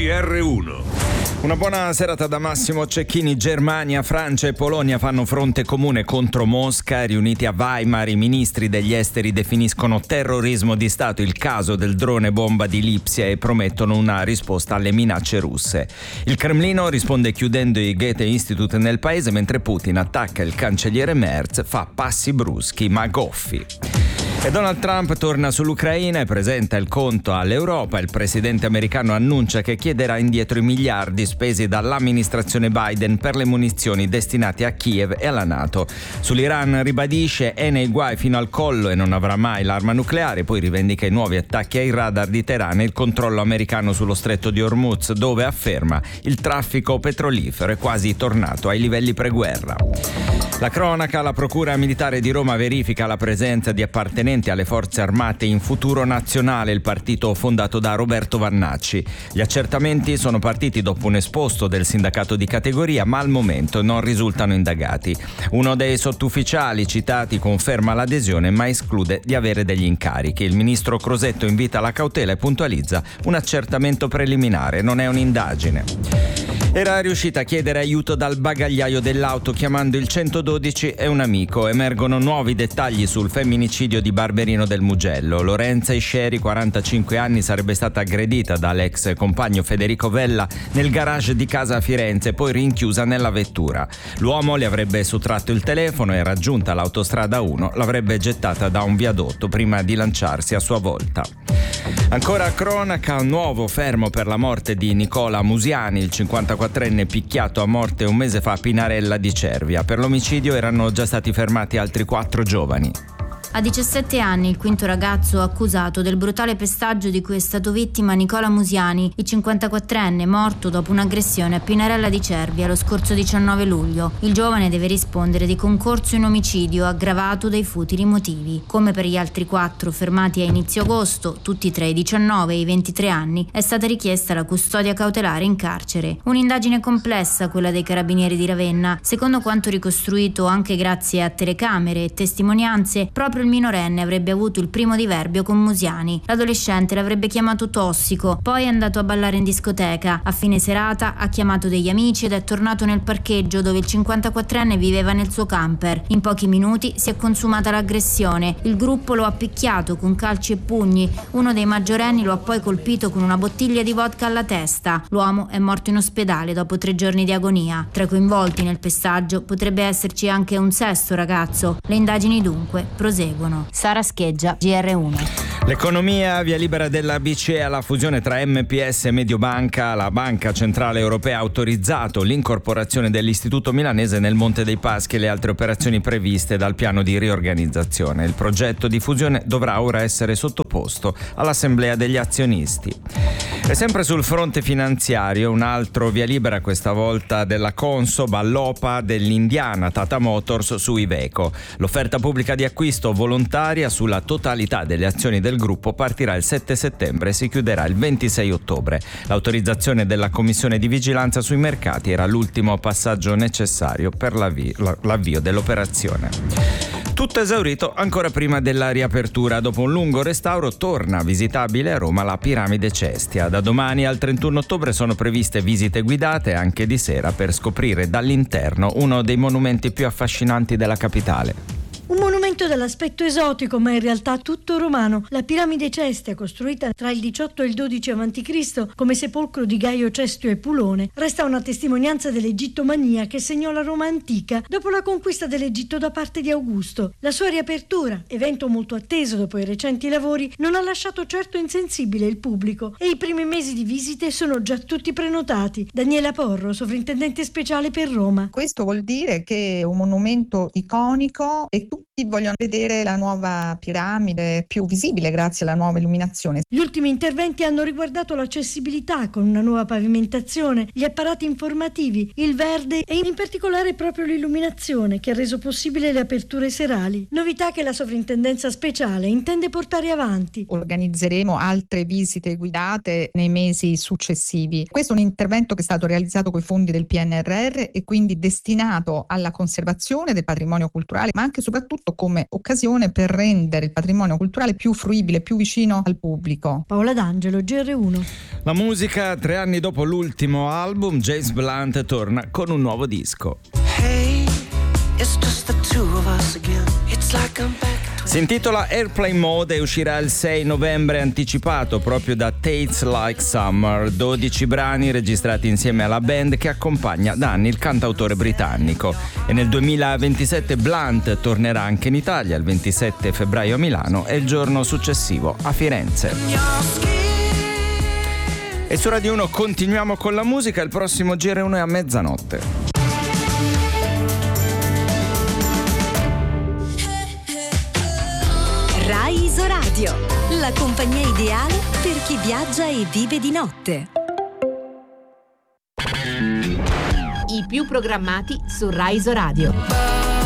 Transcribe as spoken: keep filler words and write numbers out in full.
G R uno. Una buona serata da Massimo Cecchini. Germania, Francia e Polonia fanno fronte comune contro Mosca. Riuniti a Weimar, i ministri degli esteri definiscono terrorismo di Stato il caso del drone bomba di Lipsia e promettono una risposta alle minacce russe. Il Cremlino risponde chiudendo i Goethe Institute nel paese, mentre Putin attacca il cancelliere Merz, fa passi bruschi ma goffi. E Donald Trump torna sull'Ucraina e presenta il conto all'Europa. Il presidente americano annuncia che chiederà indietro i miliardi spesi dall'amministrazione Biden per le munizioni destinate a Kiev e alla NATO. Sull'Iran ribadisce è nei guai fino al collo e non avrà mai l'arma nucleare, poi rivendica i nuovi attacchi ai radar di Teheran e il controllo americano sullo stretto di Hormuz, dove afferma il traffico petrolifero è quasi tornato ai livelli preguerra. La cronaca: la Procura Militare di Roma verifica la presenza di appartenenti alle forze armate in Futuro Nazionale, il partito fondato da Roberto Vannacci. Gli accertamenti sono partiti dopo un esposto del sindacato di categoria, ma al momento non risultano indagati. Uno dei sottufficiali citati conferma l'adesione, ma esclude di avere degli incarichi. Il ministro Crosetto invita alla cautela e puntualizza un accertamento preliminare, non è un'indagine. Era riuscita a chiedere aiuto dal bagagliaio dell'auto chiamando il centododici e un amico. Emergono nuovi dettagli sul femminicidio di Barberino del Mugello. Lorenza Isceri, quarantacinque anni, sarebbe stata aggredita dall'ex compagno Federico Vella nel garage di casa a Firenze, poi rinchiusa nella vettura. L'uomo le avrebbe sottratto il telefono e, raggiunta l'autostrada uno, l'avrebbe gettata da un viadotto prima di lanciarsi a sua volta. Ancora cronaca: un nuovo fermo per la morte di Nicola Musiani, il cinquantaquattrenne picchiato a morte un mese fa a Pinarella di Cervia. Per l'omicidio erano già stati fermati altri quattro giovani. A diciassette anni il quinto ragazzo accusato del brutale pestaggio di cui è stato vittima Nicola Musiani, il cinquantaquattrenne morto dopo un'aggressione a Pinarella di Cervia lo scorso diciannove luglio. Il giovane deve rispondere di concorso in omicidio aggravato dai futili motivi. Come per gli altri quattro fermati a inizio agosto, tutti tra i diciannove e i ventitré anni, è stata richiesta la custodia cautelare in carcere. Un'indagine complessa quella dei carabinieri di Ravenna. Secondo quanto ricostruito anche grazie a telecamere e testimonianze, proprio il minorenne avrebbe avuto il primo diverbio con Musiani. L'adolescente l'avrebbe chiamato tossico, poi è andato a ballare in discoteca. A fine serata ha chiamato degli amici ed è tornato nel parcheggio dove il cinquantaquattrenne viveva nel suo camper. In pochi minuti si è consumata l'aggressione. Il gruppo lo ha picchiato con calci e pugni. Uno dei maggiorenni lo ha poi colpito con una bottiglia di vodka alla testa. L'uomo è morto in ospedale dopo tre giorni di agonia. Tra i coinvolti nel pestaggio potrebbe esserci anche un sesto ragazzo. Le indagini dunque proseguono. Sara Scheggia, G R uno. L'economia: via libera della B C E alla fusione tra M P S e Mediobanca. La Banca Centrale Europea ha autorizzato l'incorporazione dell'Istituto Milanese nel Monte dei Paschi e le altre operazioni previste dal piano di riorganizzazione. Il progetto di fusione dovrà ora essere sottoposto all'assemblea degli azionisti. E sempre sul fronte finanziario, un altro via libera, questa volta della Consob all'O P A dell'indiana Tata Motors su Iveco. L'offerta pubblica di acquisto volontaria sulla totalità delle azioni del gruppo partirà il sette settembre e si chiuderà il ventisei ottobre. L'autorizzazione della Commissione di Vigilanza sui Mercati era l'ultimo passaggio necessario per l'avvio, l'avvio dell'operazione. Tutto esaurito ancora prima della riapertura. Dopo un lungo restauro torna visitabile a Roma la Piramide Cestia. Da domani al trentuno ottobre sono previste visite guidate anche di sera per scoprire dall'interno uno dei monumenti più affascinanti della capitale. Un monumento dall'aspetto esotico, ma in realtà tutto romano. La Piramide Cestia, costruita tra il diciotto e il dodici avanti Cristo come sepolcro di Gaio Cestio Epulone, resta una testimonianza dell'egittomania che segnò la Roma antica dopo la conquista dell'Egitto da parte di Augusto. La sua riapertura, evento molto atteso dopo i recenti lavori, non ha lasciato certo insensibile il pubblico e i primi mesi di visite sono già tutti prenotati. Daniela Porro, sovrintendente speciale per Roma. Questo vuol dire che è un monumento iconico e tutti vogliono vedere la nuova piramide più visibile grazie alla nuova illuminazione. Gli ultimi interventi hanno riguardato l'accessibilità con una nuova pavimentazione, gli apparati informativi, il verde e in particolare proprio l'illuminazione che ha reso possibile le aperture serali. Novità che la sovrintendenza speciale intende portare avanti. Organizzeremo altre visite guidate nei mesi successivi. Questo è un intervento che è stato realizzato con i fondi del P N R R e quindi destinato alla conservazione del patrimonio culturale, ma anche soprattutto come come occasione per rendere il patrimonio culturale più fruibile, più vicino al pubblico. Paola D'Angelo, G R uno. La musica, tre anni dopo l'ultimo album, James Blunt torna con un nuovo disco. Hey, it's just the two of us again. It's like I'm back. Si intitola Airplane Mode e uscirà il sei novembre, anticipato proprio da Tastes Like Summer. dodici brani registrati insieme alla band che accompagna da anni il cantautore britannico. E nel duemilaventisette Blunt tornerà anche in Italia, il ventisette febbraio a Milano e il giorno successivo a Firenze. E su Radio uno continuiamo con la musica, il prossimo G R uno è a mezzanotte. Rai Isoradio, la compagnia ideale per chi viaggia e vive di notte. I più programmati su Rai Isoradio.